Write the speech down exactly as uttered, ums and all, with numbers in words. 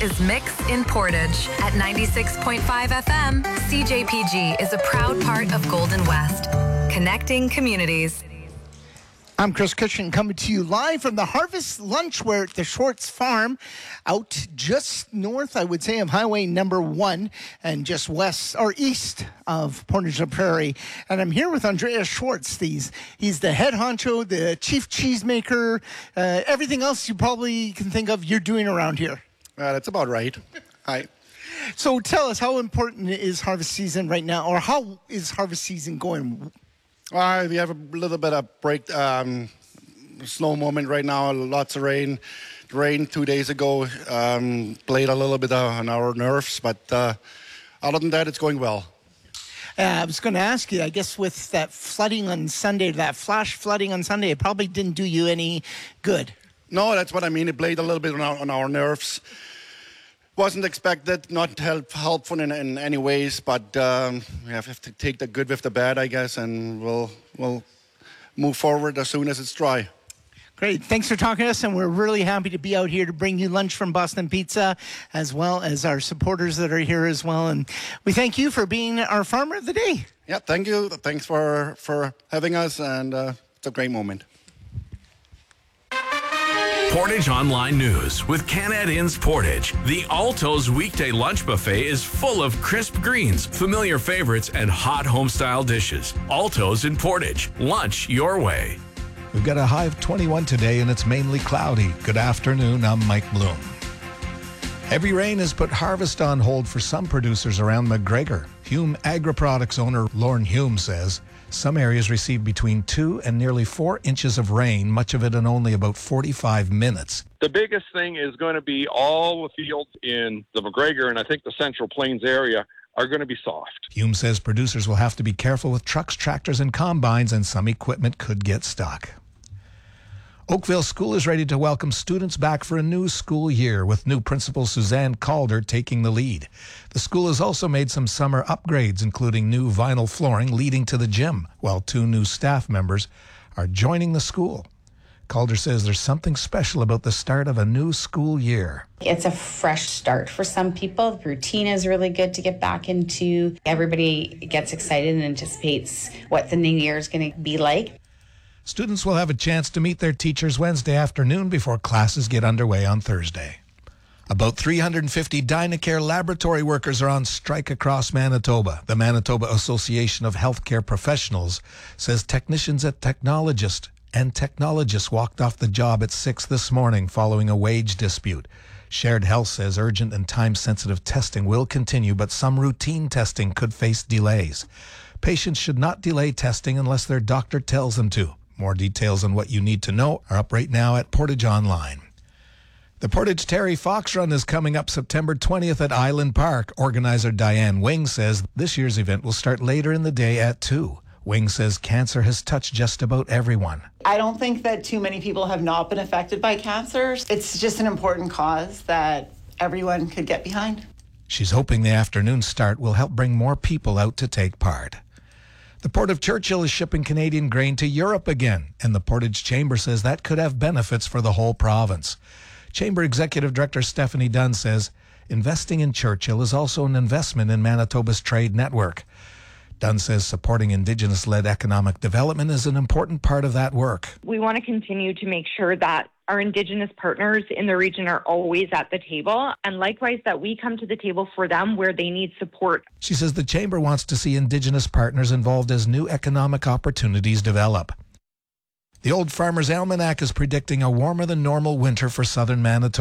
is Mix in Portage. At ninety-six point five F M, C J P G is a proud part of Golden West, connecting communities. I'm Chris Cushing, coming to you live from the Harvest Lunch. We're at the Schwartz Farm, out just north, I would say, of Highway number one, and just west or east of Portage la Prairie. And I'm here with Andreas Schwartz. He's, he's the head honcho, the chief cheesemaker, uh, everything else you probably can think of you're doing around here. Uh, that's about right. Hi. So tell us, how important is harvest season right now, or how is harvest season going? Uh, we have a little bit of break, um, snow moment right now. Lots of rain. Rain two days ago um, played a little bit on our nerves, but uh, other than that, it's going well. Uh, I was going to ask you, I guess with that flooding on Sunday, that flash flooding on Sunday, it probably didn't do you any good. No, that's what I mean. It played a little bit on our, on our nerves. Wasn't expected, not help, helpful in, in any ways, but um, we have to take the good with the bad, I guess, and we'll we'll move forward as soon as it's dry. Great. Thanks for talking to us, and we're really happy to be out here to bring you lunch from Boston Pizza, as well as our supporters that are here as well. And we thank you for being our Farmer of the Day. Yeah, thank you. Thanks for, for having us, and uh, it's a great moment. Portage Online News with Canad Inns Portage. The Alto's weekday lunch buffet is full of crisp greens, familiar favorites, and hot home-style dishes. Alto's in Portage. Lunch your way. We've got a high of twenty-one today, and it's mainly cloudy. Good afternoon. I'm Mike Bloom. Heavy rain has put harvest on hold for some producers around McGregor. Hume Agri-Products owner Lorne Hume says some areas received between two and nearly four inches of rain, much of it in only about forty-five minutes. The biggest thing is going to be all the fields in the McGregor and I think the Central Plains area are going to be soft. Hume says producers will have to be careful with trucks, tractors, and combines, and some equipment could get stuck. Oakville School is ready to welcome students back for a new school year, with new principal Suzanne Calder taking the lead. The school has also made some summer upgrades, including new vinyl flooring leading to the gym, while two new staff members are joining the school. Calder says there's something special about the start of a new school year. It's a fresh start for some people. The routine is really good to get back into. Everybody gets excited and anticipates what the new year is going to be like. Students will have a chance to meet their teachers Wednesday afternoon before classes get underway on Thursday. About three hundred fifty Dynacare laboratory workers are on strike across Manitoba. The Manitoba Association of Healthcare Professionals says technicians at Technologist and technologists walked off the job at six this morning following a wage dispute. Shared Health says urgent and time-sensitive testing will continue, but some routine testing could face delays. Patients should not delay testing unless their doctor tells them to. More details on what you need to know are up right now at Portage Online. The Portage Terry Fox Run is coming up September twentieth at Island Park. Organizer Diane Wing says this year's event will start later in the day at two. Wing says cancer has touched just about everyone. I don't think that too many people have not been affected by cancer. It's just an important cause that everyone could get behind. She's hoping the afternoon start will help bring more people out to take part. The Port of Churchill is shipping Canadian grain to Europe again, and the Portage Chamber says that could have benefits for the whole province. Chamber Executive Director Stephanie Dunn says investing in Churchill is also an investment in Manitoba's trade network. Dunn says supporting Indigenous-led economic development is an important part of that work. We want to continue to make sure that our Indigenous partners in the region are always at the table, and likewise that we come to the table for them where they need support. She says the Chamber wants to see Indigenous partners involved as new economic opportunities develop. The Old Farmer's Almanac is predicting a warmer than normal winter for southern Manitoba.